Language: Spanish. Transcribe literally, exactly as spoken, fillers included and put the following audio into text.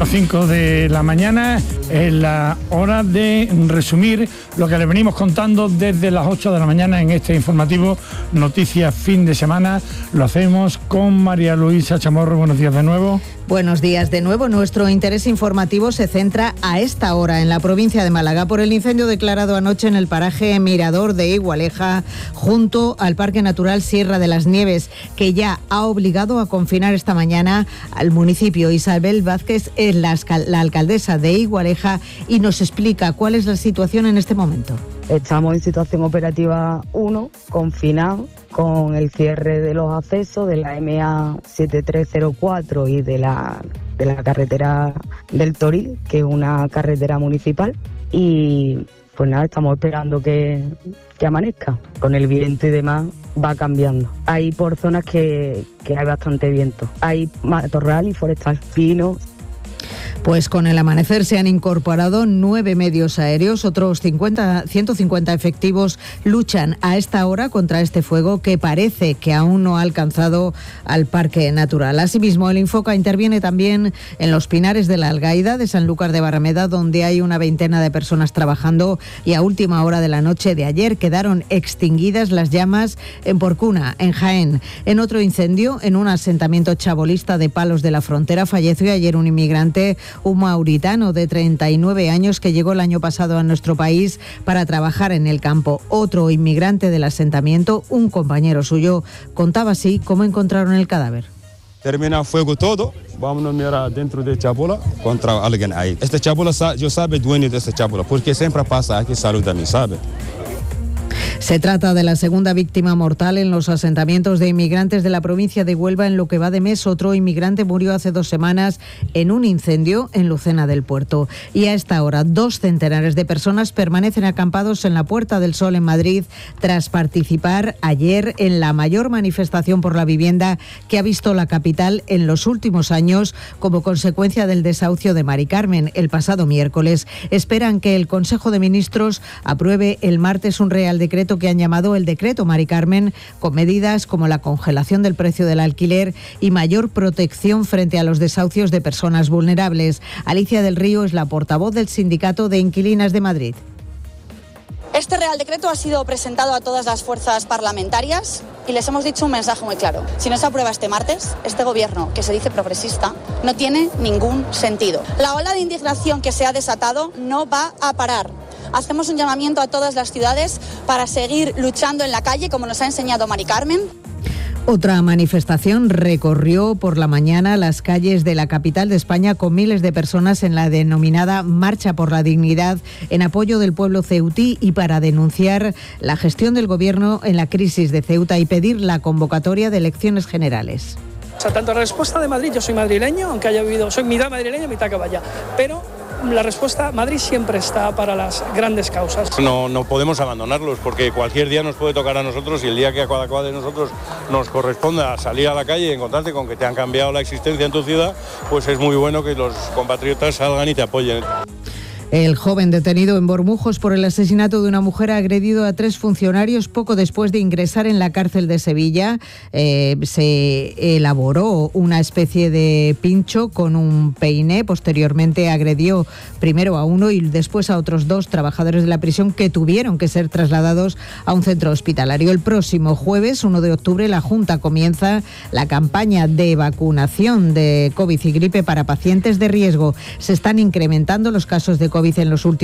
Las cinco de la mañana es la hora de resumir lo que le venimos contando desde las ocho de la mañana en este informativo Noticias Fin de Semana. Lo hacemos con María Luisa Chamorro. Buenos días de nuevo. Buenos días de nuevo. Nuestro interés informativo se centra a esta hora en la provincia de Málaga por el incendio declarado anoche en el paraje Mirador de Igualeja, junto al Parque Natural Sierra de las Nieves, que ya ha obligado a confinar esta mañana al municipio. Isabel Vázquez es la, la alcaldesa de Igualeja y nos explica cuál es la situación en este momento. Estamos en situación operativa uno, confinados, con el cierre de los accesos de la M A siete tres cero cuatro y de la, de la carretera del Toril, que es una carretera municipal. Y pues nada, estamos esperando que, que amanezca. Con el viento y demás va cambiando. Hay por zonas que, que hay bastante viento. Hay matorral y forestal fino. Pues con el amanecer se han incorporado nueve medios aéreos, otros cincuenta, ciento cincuenta efectivos luchan a esta hora contra este fuego que parece que aún no ha alcanzado al Parque Natural. Asimismo, el Infoca interviene también en los Pinares de la Algaida de Sanlúcar de Barrameda, donde hay una veintena de personas trabajando, y a última hora de la noche de ayer quedaron extinguidas las llamas en Porcuna, en Jaén. En otro incendio, en un asentamiento chabolista de Palos de la Frontera, falleció ayer un inmigrante, un mauritano de treinta y nueve años que llegó el año pasado a nuestro país para trabajar en el campo. Otro inmigrante del asentamiento, un compañero suyo, contaba así cómo encontraron el cadáver. Termina fuego todo, vamos a mirar dentro de chabola contra alguien ahí. Este chabola, yo sabe dueño de este chabola, porque siempre pasa aquí, saluda a mí, ¿sabe? Se trata de la segunda víctima mortal en los asentamientos de inmigrantes de la provincia de Huelva en lo que va de mes. Otro inmigrante murió hace dos semanas en un incendio en Lucena del Puerto. Y a esta hora, dos centenares de personas permanecen acampados en la Puerta del Sol en Madrid tras participar ayer en la mayor manifestación por la vivienda que ha visto la capital en los últimos años como consecuencia del desahucio de Mari Carmen. El pasado miércoles esperan que el Consejo de Ministros apruebe el martes un Real Decreto que han llamado el Decreto Mari Carmen, con medidas como la congelación del precio del alquiler y mayor protección frente a los desahucios de personas vulnerables. Alicia del Río es la portavoz del Sindicato de Inquilinas de Madrid. Este Real Decreto ha sido presentado a todas las fuerzas parlamentarias y les hemos dicho un mensaje muy claro. Si no se aprueba este martes, este gobierno, que se dice progresista, no tiene ningún sentido. La ola de indignación que se ha desatado no va a parar. Hacemos un llamamiento a todas las ciudades para seguir luchando en la calle, como nos ha enseñado Mari Carmen. Otra manifestación recorrió por la mañana las calles de la capital de España con miles de personas en la denominada Marcha por la Dignidad en apoyo del pueblo ceutí y para denunciar la gestión del gobierno en la crisis de Ceuta y pedir la convocatoria de elecciones generales. O sea, tanto la respuesta de Madrid, yo soy madrileño, aunque haya vivido, soy mitad madrileño, mitad caballa, pero la respuesta, Madrid siempre está para las grandes causas. No, no podemos abandonarlos porque cualquier día nos puede tocar a nosotros y el día que a cada cual de nosotros nos corresponda salir a la calle y encontrarte con que te han cambiado la existencia en tu ciudad, pues es muy bueno que los compatriotas salgan y te apoyen. El joven detenido en Bormujos por el asesinato de una mujer ha agredido a tres funcionarios poco después de ingresar en la cárcel de Sevilla. Eh, se elaboró una especie de pincho con un peine. Posteriormente agredió primero a uno y después a otros dos trabajadores de la prisión que tuvieron que ser trasladados a un centro hospitalario. El próximo jueves, uno de octubre, la Junta comienza la campaña de vacunación de COVID y gripe para pacientes de riesgo. Se están incrementando los casos de COVID en los últimos